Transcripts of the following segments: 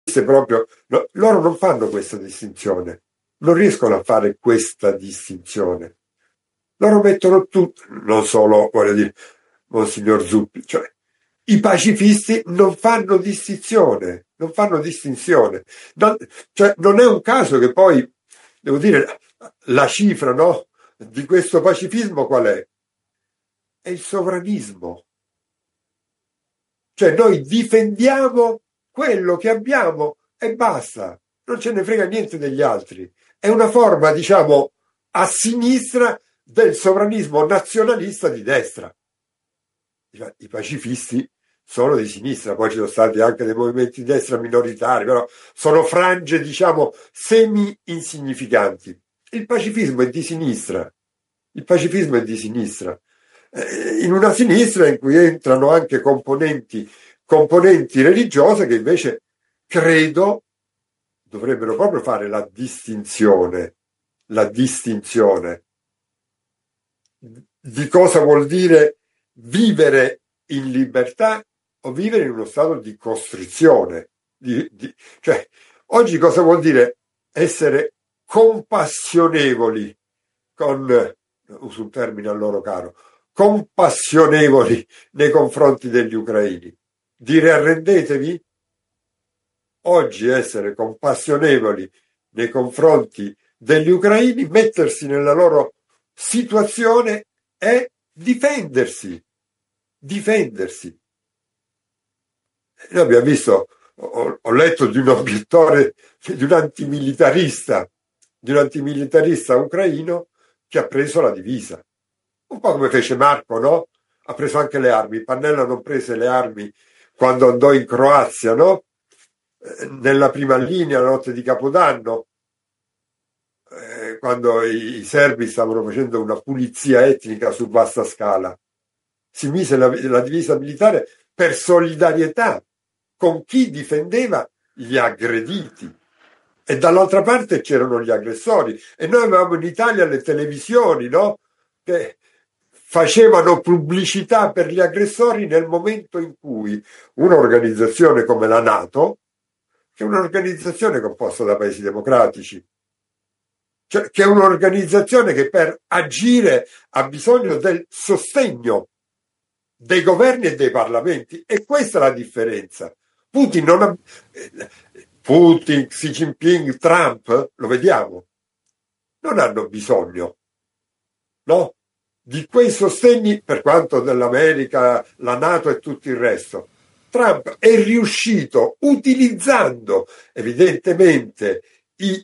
proprio, no, loro non fanno questa distinzione, non riescono a fare questa distinzione. Loro mettono tutto, non solo, voglio dire, Monsignor Zuppi, cioè i pacifisti non fanno distinzione, non fanno distinzione. Cioè, non è un caso che poi, devo dire, la cifra, no, di questo pacifismo qual è? È il sovranismo. Cioè noi difendiamo quello che abbiamo e basta, non ce ne frega niente degli altri. È una forma, diciamo, a sinistra del sovranismo nazionalista di destra. I pacifisti sono di sinistra, poi ci sono stati anche dei movimenti di destra minoritari, però sono frange, diciamo, semi-insignificanti. Il pacifismo è di sinistra, il pacifismo è di sinistra, in una sinistra in cui entrano anche componenti religiose che invece credo dovrebbero proprio fare la distinzione di cosa vuol dire vivere in libertà o vivere in uno stato di costrizione. Cioè, oggi cosa vuol dire essere compassionevoli uso un termine a loro caro, compassionevoli nei confronti degli ucraini? Dire arrendetevi? Oggi essere compassionevoli nei confronti degli ucraini, mettersi nella loro situazione è difendersi. Noi abbiamo visto, ho letto di un obiettore, di un antimilitarista ucraino che ha preso la divisa. Un po' come fece Marco, no? Ha preso anche le armi. Pannella non prese le armi quando andò in Croazia, no? Nella prima linea, la notte di Capodanno, quando i serbi stavano facendo una pulizia etnica su vasta scala. Si mise la divisa militare per solidarietà con chi difendeva gli aggrediti. E dall'altra parte c'erano gli aggressori. E noi avevamo in Italia le televisioni, no? Che facevano pubblicità per gli aggressori nel momento in cui un'organizzazione come la NATO, che è un'organizzazione composta da paesi democratici, cioè che è un'organizzazione che per agire ha bisogno del sostegno dei governi e dei parlamenti, e questa è la differenza. Putin, Xi Jinping, Trump, lo vediamo, non hanno bisogno, no? Di quei sostegni, per quanto dell'America, la NATO e tutto il resto. Trump è riuscito, utilizzando evidentemente i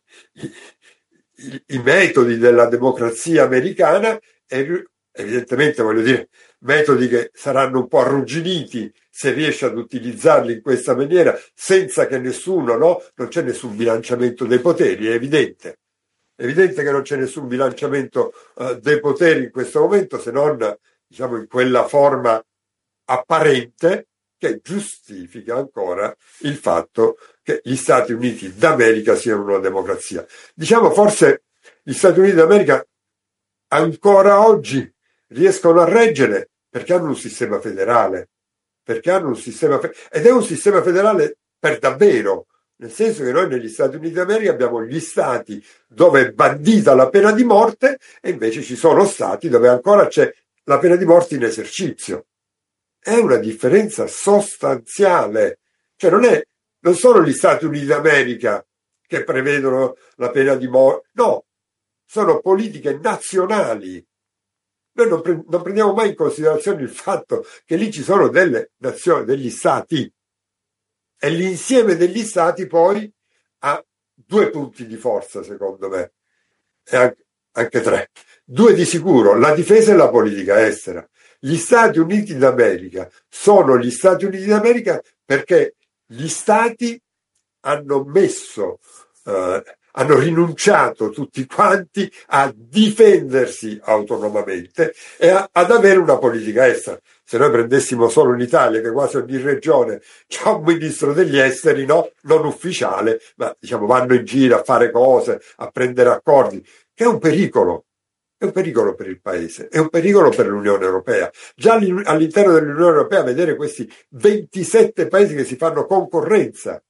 metodi della democrazia americana, evidentemente, voglio dire, metodi che saranno un po' arrugginiti se riesce ad utilizzarli in questa maniera, senza che nessuno, no? Non c'è nessun bilanciamento dei poteri, è evidente. È evidente che non c'è nessun bilanciamento dei poteri in questo momento, se non, diciamo, in quella forma apparente che giustifica ancora il fatto che gli Stati Uniti d'America siano una democrazia. Diciamo, forse gli Stati Uniti d'America ancora oggi riescono a reggere perché hanno un sistema federale, ed è un sistema federale per davvero, nel senso che noi negli Stati Uniti d'America abbiamo gli stati dove è bandita la pena di morte e invece ci sono stati dove ancora c'è la pena di morte in esercizio. È una differenza sostanziale, cioè non sono gli Stati Uniti d'America che prevedono la pena di morte, no, sono politiche nazionali. Noi non prendiamo mai in considerazione il fatto che lì ci sono delle nazioni, degli stati, e l'insieme degli stati poi ha 2 punti di forza, secondo me, e anche 3. 2 di sicuro, la difesa e la politica estera. Gli Stati Uniti d'America sono gli Stati Uniti d'America perché gli stati hanno hanno rinunciato tutti quanti a difendersi autonomamente e ad avere una politica estera. Se noi prendessimo solo l'Italia, che quasi ogni regione c'ha un ministro degli esteri, no? Non ufficiale, ma diciamo vanno in giro a fare cose, a prendere accordi, che è un pericolo. È un pericolo per il paese, è un pericolo per l'Unione Europea. Già all'interno dell'Unione Europea vedere questi 27 paesi che si fanno concorrenza,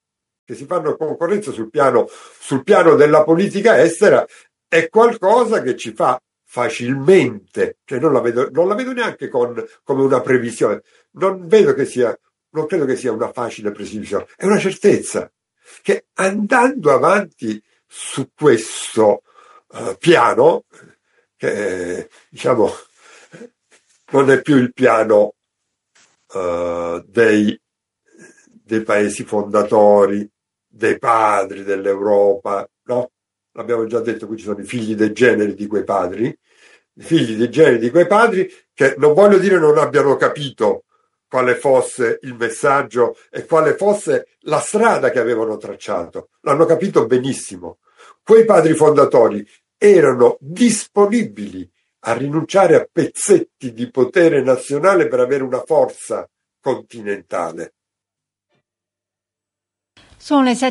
che si fanno concorrenza sul piano della politica estera, è qualcosa che ci fa facilmente, cioè non la vedo neanche come una previsione, non credo che sia una facile previsione, è una certezza che andando avanti su questo piano, che diciamo non è più il piano dei paesi fondatori, dei padri dell'Europa, no? L'abbiamo già detto, qui ci sono i figli dei generi di quei padri, che non voglio dire non abbiano capito quale fosse il messaggio e quale fosse la strada che avevano tracciato. L'hanno capito benissimo. Quei padri fondatori erano disponibili a rinunciare a pezzetti di potere nazionale per avere una forza continentale. Sono le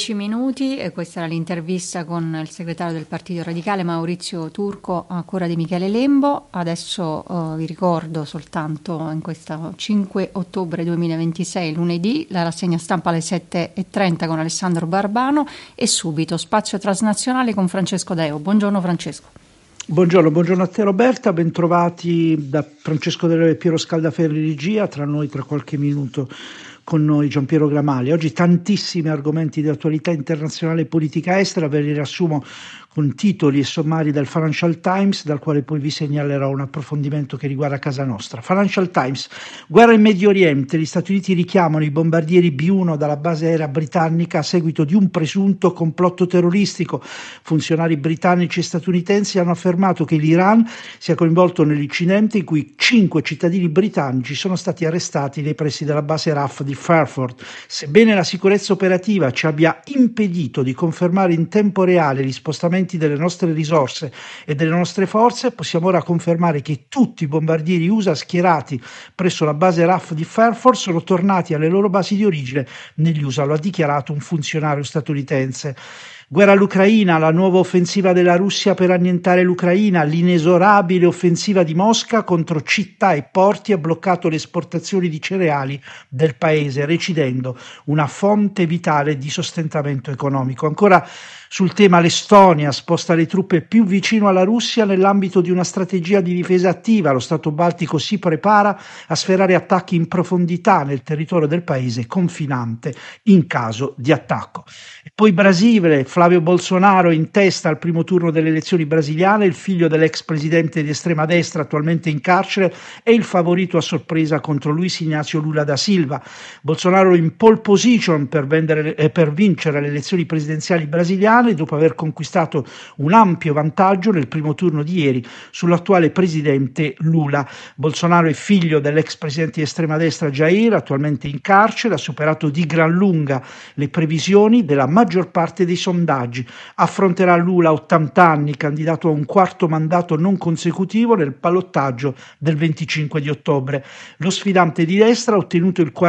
7:10 e questa era l'intervista con il segretario del Partito Radicale Maurizio Turco a cura di Michele Lembo. Adesso vi ricordo soltanto in questo 5 ottobre 2026, lunedì, la rassegna stampa alle 7:30 con Alessandro Barbano e subito spazio transnazionale con Francesco Deo. Buongiorno Francesco. Buongiorno a te Roberta, bentrovati da Francesco Deo e Piero Scaldaferri regia, tra qualche minuto con noi Giampiero Gramali. Oggi tantissimi argomenti di attualità internazionale e politica estera, ve li riassumo con titoli e sommari del Financial Times, dal quale poi vi segnalerò un approfondimento che riguarda casa nostra. Financial Times: guerra in Medio Oriente, gli Stati Uniti richiamano i bombardieri B-1 dalla base aerea britannica a seguito di un presunto complotto terroristico. Funzionari britannici e statunitensi hanno affermato che l'Iran sia coinvolto nell'incidente in cui 5 cittadini britannici sono stati arrestati nei pressi della base RAF di Fairford. Sebbene la sicurezza operativa ci abbia impedito di confermare in tempo reale gli spostamenti delle nostre risorse e delle nostre forze, possiamo ora confermare che tutti i bombardieri USA schierati presso la base RAF di Fairford sono tornati alle loro basi di origine negli USA, lo ha dichiarato un funzionario statunitense. Guerra all'Ucraina, la nuova offensiva della Russia per annientare l'Ucraina, l'inesorabile offensiva di Mosca contro città e porti ha bloccato le esportazioni di cereali del paese, recidendo una fonte vitale di sostentamento economico. Ancora sul tema, l'Estonia sposta le truppe più vicino alla Russia nell'ambito di una strategia di difesa attiva. Lo Stato baltico si prepara a sferrare attacchi in profondità nel territorio del paese confinante in caso di attacco. E poi Brasile, Flavio Bolsonaro in testa al primo turno delle elezioni brasiliane, il figlio dell'ex presidente di estrema destra attualmente in carcere è il favorito a sorpresa contro Luiz Inácio Lula da Silva. Bolsonaro in pole position per vincere le elezioni presidenziali brasiliane dopo aver conquistato un ampio vantaggio nel primo turno di ieri sull'attuale presidente Lula. Bolsonaro è figlio dell'ex presidente di estrema destra Jair, attualmente in carcere, ha superato di gran lunga le previsioni della maggior parte dei sondaggi. Affronterà Lula, 80 anni, candidato a un quarto mandato non consecutivo nel ballottaggio del 25 di ottobre. Lo sfidante di destra ha ottenuto il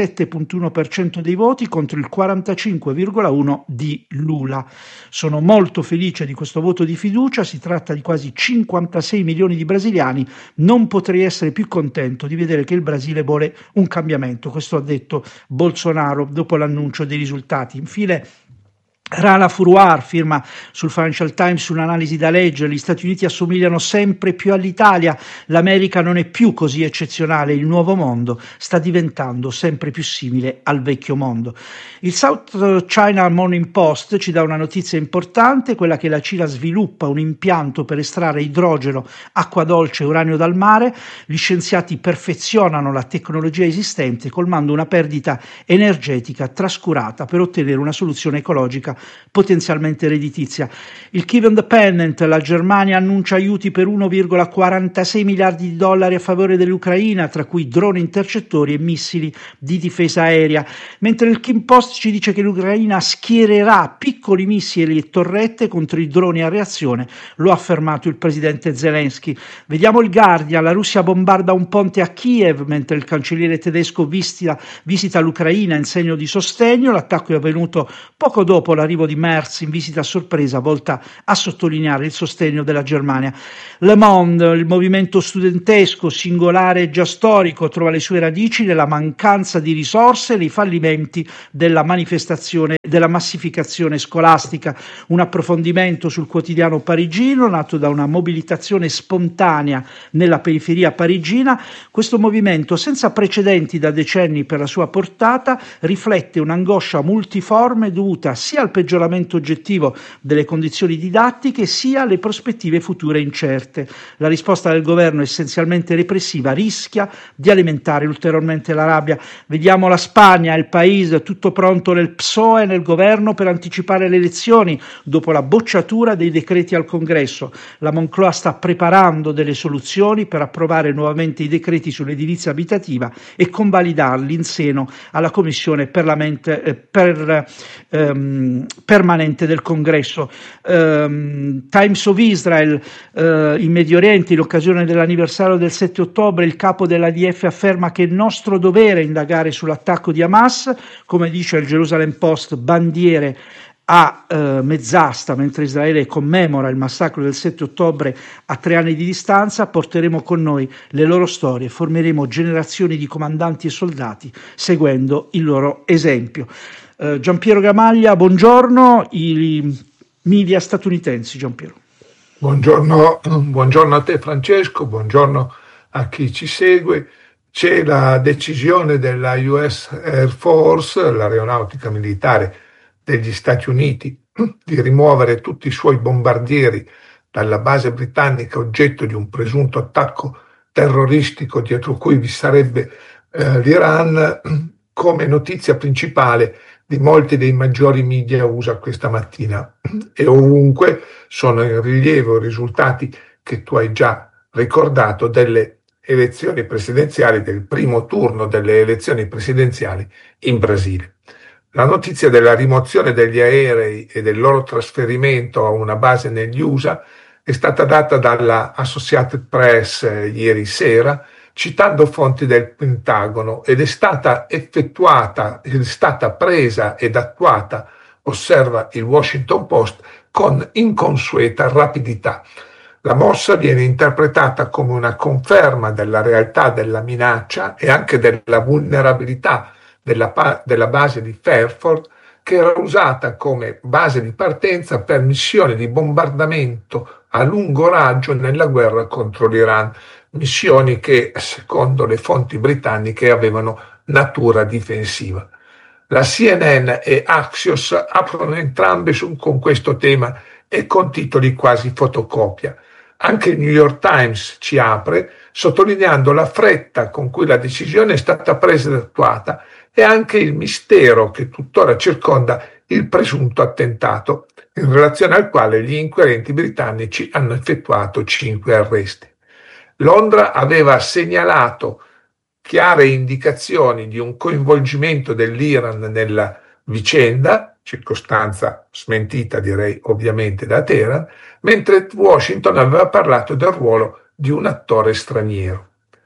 47,1% dei voti contro il 45,1% di Lula. Sono molto felice di questo voto di fiducia, si tratta di quasi 56 milioni di brasiliani, non potrei essere più contento di vedere che il Brasile vuole un cambiamento. Questo ha detto Bolsonaro dopo l'annuncio dei risultati. Infine Rana Furuar firma sul Financial Times un'analisi da leggere: gli Stati Uniti assomigliano sempre più all'Italia, l'America non è più così eccezionale, il nuovo mondo sta diventando sempre più simile al vecchio mondo. Il South China Morning Post ci dà una notizia importante, quella che la Cina sviluppa un impianto per estrarre idrogeno, acqua dolce e uranio dal mare. Gli scienziati perfezionano la tecnologia esistente colmando una perdita energetica trascurata per ottenere una soluzione ecologica potenzialmente redditizia. Il Kiev Independent: la Germania annuncia aiuti per 1,46 miliardi di dollari a favore dell'Ucraina, tra cui droni intercettori e missili di difesa aerea, mentre il Kim Post ci dice che l'Ucraina schiererà piccoli missili e torrette contro i droni a reazione, lo ha affermato il presidente Zelensky. Vediamo il Guardian: la Russia bombarda un ponte a Kiev mentre il cancelliere tedesco visita l'Ucraina in segno di sostegno. L'attacco è avvenuto poco dopo la l'arrivo di Merz in visita a sorpresa volta a sottolineare il sostegno della Germania. Le Monde, il movimento studentesco singolare e già storico, trova le sue radici nella mancanza di risorse e nei fallimenti della manifestazione della massificazione scolastica. Un approfondimento sul quotidiano parigino nato da una mobilitazione spontanea nella periferia parigina. Questo movimento, senza precedenti da decenni per la sua portata, riflette un'angoscia multiforme dovuta sia al peggioramento oggettivo delle condizioni didattiche sia alle prospettive future incerte. La risposta del governo, essenzialmente repressiva, rischia di alimentare ulteriormente la rabbia. Vediamo la Spagna, il paese tutto pronto nel PSOE e nel governo per anticipare le elezioni dopo la bocciatura dei decreti al Congresso. La Moncloa sta preparando delle soluzioni per approvare nuovamente i decreti sull'edilizia abitativa e convalidarli in seno alla Commissione permanente del Congresso. Times of Israel, in Medio Oriente, in occasione dell'anniversario del 7 ottobre, il capo dell'ADF afferma che è nostro dovere indagare sull'attacco di Hamas, come dice il Jerusalem Post, bandiere a mezz'asta mentre Israele commemora il massacro del 7 ottobre a 3 anni di distanza. Porteremo con noi le loro storie, formeremo generazioni di comandanti e soldati seguendo il loro esempio. Giampiero Gramaglia, buongiorno. I media statunitensi, Giampiero. Buongiorno a te Francesco, buongiorno a chi ci segue. C'è la decisione della US Air Force, l'aeronautica militare degli Stati Uniti, di rimuovere tutti i suoi bombardieri dalla base britannica oggetto di un presunto attacco terroristico dietro cui vi sarebbe l'Iran, come notizia principale di molti dei maggiori media USA questa mattina, e ovunque sono in rilievo i risultati che tu hai già ricordato delle elezioni presidenziali, del primo turno delle elezioni presidenziali in Brasile. La notizia della rimozione degli aerei e del loro trasferimento a una base negli USA è stata data dalla Associated Press ieri sera, citando fonti del Pentagono, ed è stata presa ed attuata, osserva il Washington Post, con inconsueta rapidità. La mossa viene interpretata come una conferma della realtà della minaccia e anche della vulnerabilità della base di Fairford, che era usata come base di partenza per missioni di bombardamento a lungo raggio nella guerra contro l'Iran, missioni che, secondo le fonti britanniche, avevano natura difensiva. La CNN e Axios aprono entrambe con questo tema e con titoli quasi fotocopia. Anche il New York Times ci apre, sottolineando la fretta con cui la decisione è stata presa ed attuata e anche il mistero che tuttora circonda il presunto attentato, in relazione al quale gli inquirenti britannici hanno effettuato 5 arresti. Londra aveva segnalato chiare indicazioni di un coinvolgimento dell'Iran nella vicenda, circostanza smentita direi ovviamente da Teheran, mentre Washington aveva parlato del ruolo di un attore straniero.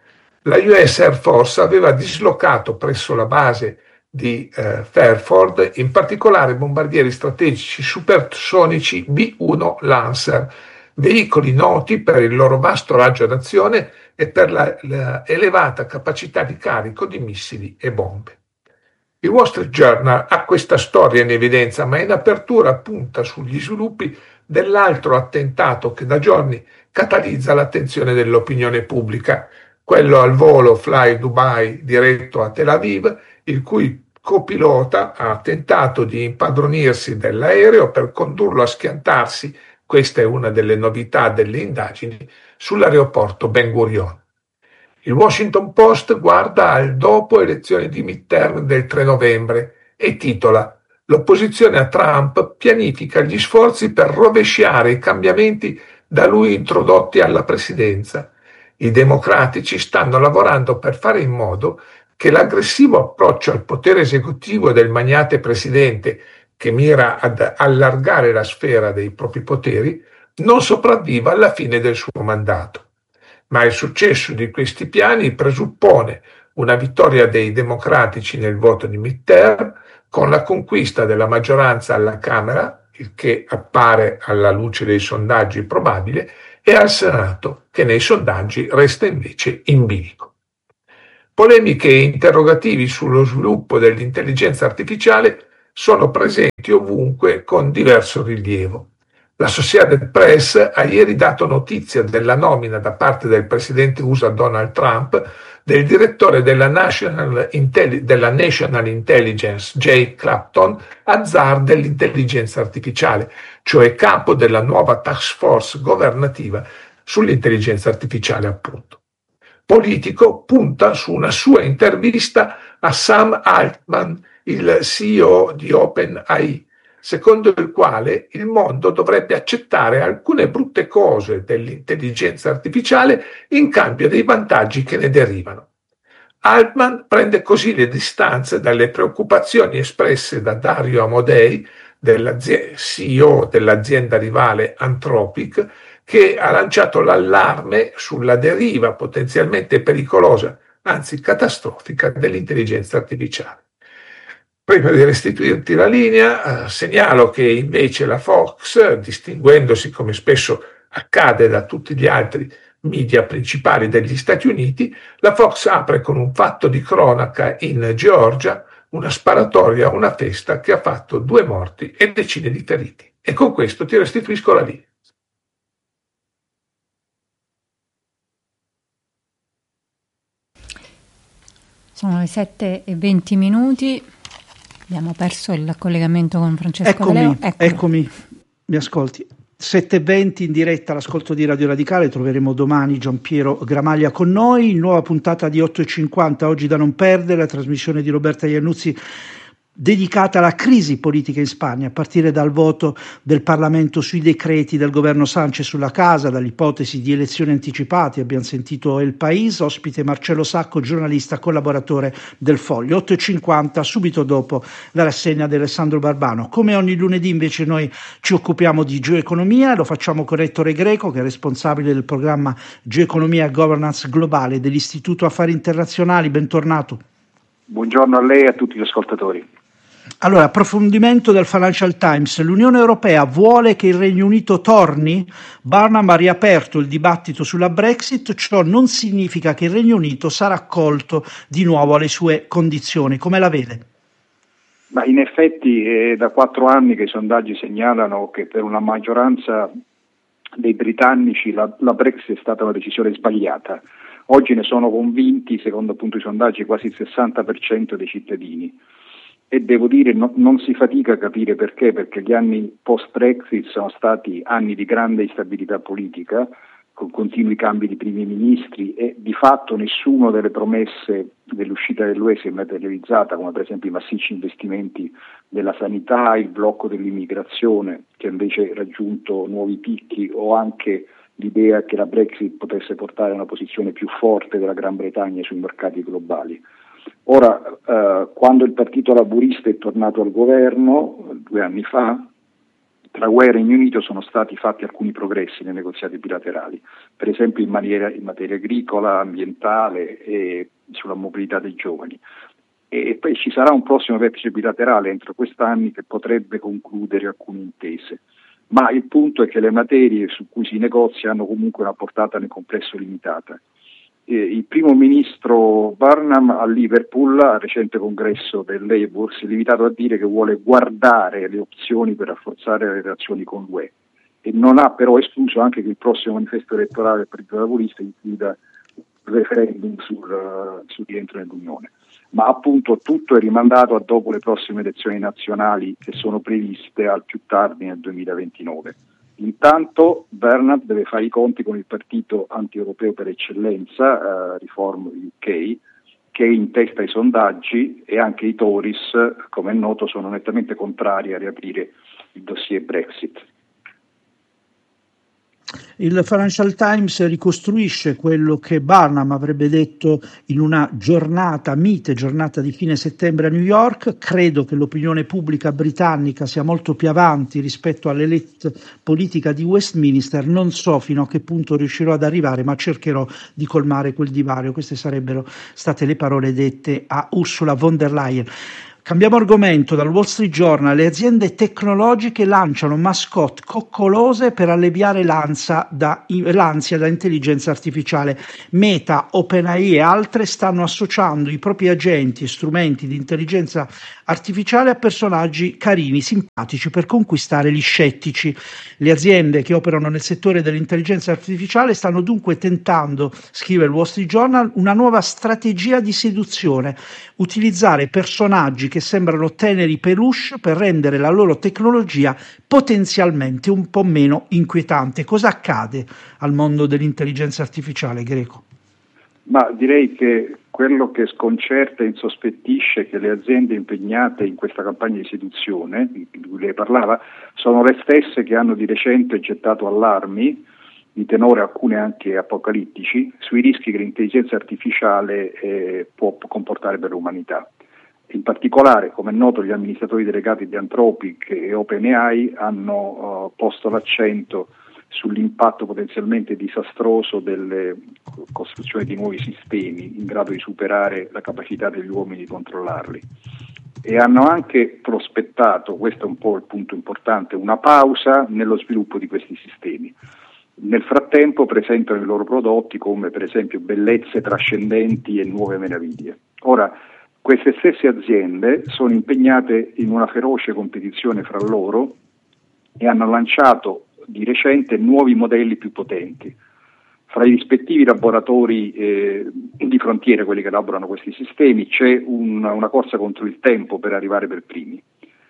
La US Air Force aveva dislocato presso la base di Fairford in particolare bombardieri strategici supersonici B-1 Lancer, veicoli noti per il loro vasto raggio d'azione e per la elevata capacità di carico di missili e bombe. Il Wall Street Journal ha questa storia in evidenza, ma in apertura punta sugli sviluppi dell'altro attentato che da giorni catalizza l'attenzione dell'opinione pubblica, quello al volo Fly Dubai diretto a Tel Aviv, il cui copilota ha tentato di impadronirsi dell'aereo per condurlo a schiantarsi, questa è una delle novità delle indagini, sull'aeroporto Ben Gurion. Il Washington Post guarda al dopo elezioni di midterm del 3 novembre e titola: l'opposizione a Trump pianifica gli sforzi per rovesciare i cambiamenti da lui introdotti alla presidenza. I democratici stanno lavorando per fare in modo che l'aggressivo approccio al potere esecutivo del magnate presidente, che mira ad allargare la sfera dei propri poteri, non sopravviva alla fine del suo mandato. Ma il successo di questi piani presuppone una vittoria dei democratici nel voto di midterm, con la conquista della maggioranza alla Camera, il che appare alla luce dei sondaggi probabile, e al Senato, che nei sondaggi resta invece in bilico. Polemiche e interrogativi sullo sviluppo dell'intelligenza artificiale sono presenti ovunque con diverso rilievo. L'Associated Press ha ieri dato notizia della nomina da parte del presidente USA Donald Trump del direttore della National Intelligence Jay Clapton a zar dell'intelligenza artificiale, cioè capo della nuova task force governativa sull'intelligenza artificiale, appunto. Politico punta su una sua intervista a Sam Altman, il CEO di OpenAI, secondo il quale il mondo dovrebbe accettare alcune brutte cose dell'intelligenza artificiale in cambio dei vantaggi che ne derivano. Altman prende così le distanze dalle preoccupazioni espresse da Dario Amodei, CEO dell'azienda rivale Anthropic, che ha lanciato l'allarme sulla deriva potenzialmente pericolosa, anzi catastrofica, dell'intelligenza artificiale. Prima di restituirti la linea, segnalo che invece la Fox, distinguendosi come spesso accade da tutti gli altri media principali degli Stati Uniti, la Fox apre con un fatto di cronaca in Georgia, una sparatoria a una festa che ha fatto 2 morti e decine di feriti. E con questo ti restituisco la linea. Sono le 7:20. Abbiamo perso il collegamento con Francesco Valeo. Eccomi, mi ascolti. 7:20 in diretta all'ascolto di Radio Radicale, troveremo domani Giampiero Gramaglia con noi, nuova puntata di 8:50, oggi da non perdere, la trasmissione di Roberta Iannuzzi dedicata alla crisi politica in Spagna, a partire dal voto del Parlamento sui decreti del governo Sánchez sulla casa, dall'ipotesi di elezioni anticipate. Abbiamo sentito El País, ospite Marcello Sacco, giornalista collaboratore del Foglio. 8:50, subito dopo la rassegna di Alessandro Barbano. Come ogni lunedì invece noi ci occupiamo di geoeconomia, lo facciamo con Ettore Greco, che è responsabile del programma Geoeconomia e Governance Globale dell'Istituto Affari Internazionali. Bentornato. Buongiorno a lei e a tutti gli ascoltatori. Allora, approfondimento del Financial Times. L'Unione Europea vuole che il Regno Unito torni? Barnum ha riaperto il dibattito sulla Brexit, ciò non significa che il Regno Unito sarà accolto di nuovo alle sue condizioni. Come la vede? Ma in effetti è da 4 anni che i sondaggi segnalano che per una maggioranza dei britannici la Brexit è stata una decisione sbagliata. Oggi ne sono convinti, secondo appunto i sondaggi, quasi il 60% dei cittadini. E devo dire, non si fatica a capire perché gli anni post-Brexit sono stati anni di grande instabilità politica, con continui cambi di primi ministri, e di fatto nessuna delle promesse dell'uscita dell'UE si è materializzata, come per esempio i massicci investimenti nella sanità, il blocco dell'immigrazione, che invece ha raggiunto nuovi picchi, o anche l'idea che la Brexit potesse portare a una posizione più forte della Gran Bretagna sui mercati globali. Ora, quando il Partito Laburista è tornato al governo 2 anni fa, tra UE e Regno Unito sono stati fatti alcuni progressi nei negoziati bilaterali, per esempio in materia agricola, ambientale e sulla mobilità dei giovani. E poi ci sarà un prossimo vertice bilaterale entro quest'anno che potrebbe concludere alcune intese. Ma il punto è che le materie su cui si negozia hanno comunque una portata nel complesso limitata. Il primo ministro Barnum a Liverpool, al recente congresso del Labour, si è limitato a dire che vuole guardare le opzioni per rafforzare le relazioni con l'UE, e non ha però escluso anche che il prossimo manifesto elettorale del Partito Laburista includa referendum sul rientro nell'Unione. Ma appunto tutto è rimandato a dopo le prossime elezioni nazionali, che sono previste al più tardi nel 2029. Intanto Bernard deve fare i conti con il partito anti-europeo per eccellenza, Reform UK, che è in testa ai sondaggi, e anche i Tories, come è noto, sono nettamente contrari a riaprire il dossier Brexit. Il Financial Times ricostruisce quello che Barnum avrebbe detto in una giornata di fine settembre a New York. Credo che l'opinione pubblica britannica sia molto più avanti rispetto all'elite politica di Westminster. Non so fino a che punto riuscirò ad arrivare, ma cercherò di colmare quel divario. Queste sarebbero state le parole dette a Ursula von der Leyen. Cambiamo argomento. Dal Wall Street Journal: le aziende tecnologiche lanciano mascotte coccolose per alleviare l'ansia da intelligenza artificiale. Meta, OpenAI e altre stanno associando i propri agenti e strumenti di intelligenza artificiale a personaggi carini, simpatici, per conquistare gli scettici. Le aziende che operano nel settore dell'intelligenza artificiale stanno dunque tentando, scrive il Wall Street Journal, una nuova strategia di seduzione: utilizzare personaggi che sembrano teneri peluche per rendere la loro tecnologia potenzialmente un po' meno inquietante. Cosa accade al mondo dell'intelligenza artificiale, Greco? Ma direi che quello che sconcerta e insospettisce è che le aziende impegnate in questa campagna di seduzione, di cui lei parlava, sono le stesse che hanno di recente gettato allarmi, di tenore alcune anche apocalittici, sui rischi che l'intelligenza artificiale può comportare per l'umanità. In particolare, come è noto, gli amministratori delegati di Anthropic e OpenAI hanno posto l'accento sull'impatto potenzialmente disastroso delle costruzioni di nuovi sistemi in grado di superare la capacità degli uomini di controllarli. E hanno anche prospettato, questo è un po' il punto importante, una pausa nello sviluppo di questi sistemi. Nel frattempo presentano i loro prodotti come per esempio bellezze trascendenti e nuove meraviglie. Ora, queste stesse aziende sono impegnate in una feroce competizione fra loro e hanno lanciato di recente nuovi modelli più potenti. Fra i rispettivi laboratori di frontiera, quelli che elaborano questi sistemi, c'è una corsa contro il tempo per arrivare per primi.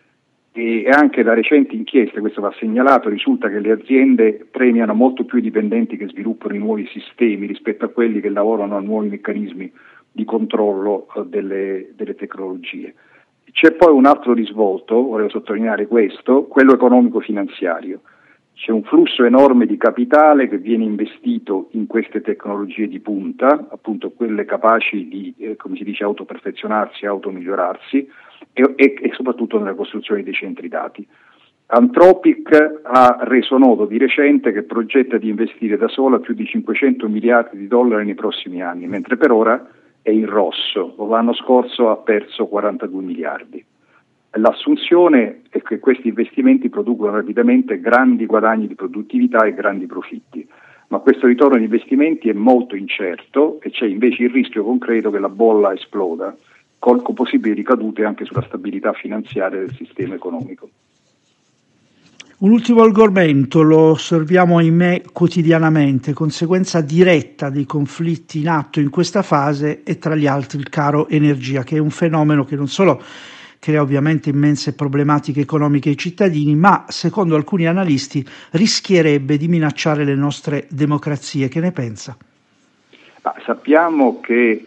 E anche da recenti inchieste, questo va segnalato, risulta che le aziende premiano molto più i dipendenti che sviluppano i nuovi sistemi rispetto a quelli che lavorano a nuovi meccanismi di controllo delle tecnologie. C'è poi un altro risvolto, volevo sottolineare questo, quello economico-finanziario. C'è un flusso enorme di capitale che viene investito in queste tecnologie di punta, appunto quelle capaci di, come si dice, autoperfezionarsi, automigliorarsi e soprattutto nella costruzione dei centri dati. Anthropic ha reso noto di recente che progetta di investire da sola più di 500 miliardi di dollari nei prossimi anni, mentre per ora è in rosso. L'anno scorso ha perso 42 miliardi. L'assunzione è che questi investimenti producono rapidamente grandi guadagni di produttività e grandi profitti, ma questo ritorno di investimenti è molto incerto e c'è invece il rischio concreto che la bolla esploda, con possibili ricadute anche sulla stabilità finanziaria del sistema economico. Un ultimo argomento, lo osserviamo ahimè quotidianamente, conseguenza diretta dei conflitti in atto in questa fase e tra gli altri il caro energia, che è un fenomeno che non solo crea ovviamente immense problematiche economiche ai cittadini, ma secondo alcuni analisti rischierebbe di minacciare le nostre democrazie. Che ne pensa? Sappiamo che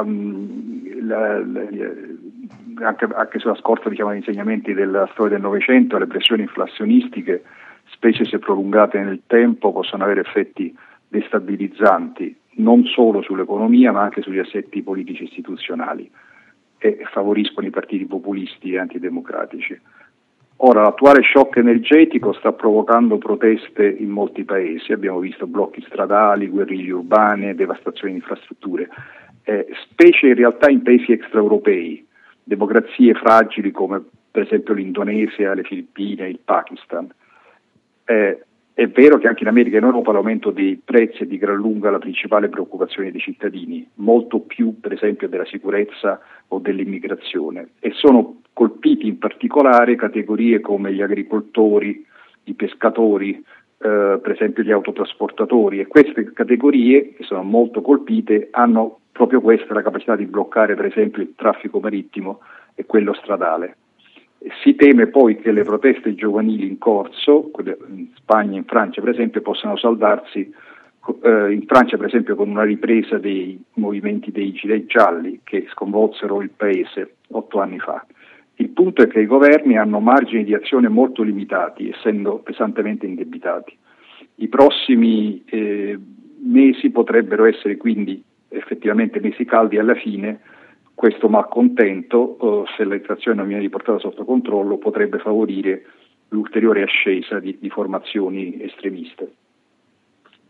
anche sulla scorta degli insegnamenti della storia del Novecento, le pressioni inflazionistiche, specie se prolungate nel tempo, possono avere effetti destabilizzanti non solo sull'economia ma anche sugli assetti politici istituzionali e favoriscono i partiti populisti e antidemocratici. Ora, l'attuale shock energetico sta provocando proteste in molti paesi, abbiamo visto blocchi stradali, guerriglie urbane, devastazioni di infrastrutture, specie in realtà in paesi extraeuropei, democrazie fragili come per esempio l'Indonesia, le Filippine, il Pakistan. È vero che anche in America e in Europa l'aumento dei prezzi è di gran lunga la principale preoccupazione dei cittadini, molto più per esempio della sicurezza o dell'immigrazione, e sono colpiti in particolare categorie come gli agricoltori, i pescatori, per esempio gli autotrasportatori, e queste categorie che sono molto colpite hanno proprio questa la capacità di bloccare per esempio il traffico marittimo e quello stradale. Si teme poi che le proteste giovanili in corso, quelle in Spagna e in Francia per esempio, possano saldarsi in Francia per esempio con una ripresa dei movimenti dei gilet gialli che sconvolsero il paese 8 anni fa. Il punto è che i governi hanno margini di azione molto limitati, essendo pesantemente indebitati. I prossimi mesi potrebbero essere quindi effettivamente mesi caldi alla fine. Questo malcontento, se l'inflazione non viene riportata sotto controllo, potrebbe favorire l'ulteriore ascesa di formazioni estremiste.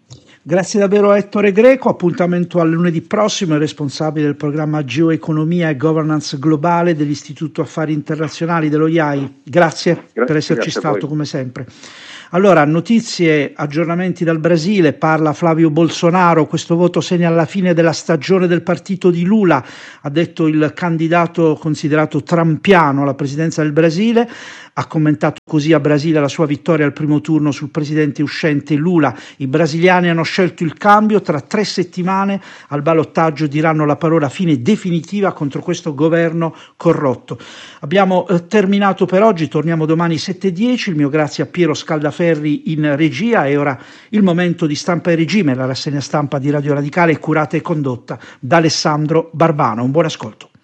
Grazie davvero a Ettore Greco, appuntamento al lunedì prossimo, è responsabile del programma Geoeconomia e Governance Globale dell'Istituto Affari Internazionali dello IAI. Grazie per esserci stato come sempre. Allora, notizie, aggiornamenti dal Brasile, parla Flavio Bolsonaro, questo voto segna la fine della stagione del partito di Lula, ha detto il candidato considerato trampiano alla presidenza del Brasile, ha commentato così a Brasile la sua vittoria al primo turno sul presidente uscente Lula. I brasiliani hanno scelto il cambio, tra 3 settimane al ballottaggio diranno la parola fine definitiva contro questo governo corrotto. Abbiamo terminato per oggi, torniamo domani 7:10, il mio grazie a Piero Scaldaferri in regia e ora il momento di Stampa e Regime, la rassegna stampa di Radio Radicale curata e condotta da Alessandro Barbano. Un buon ascolto.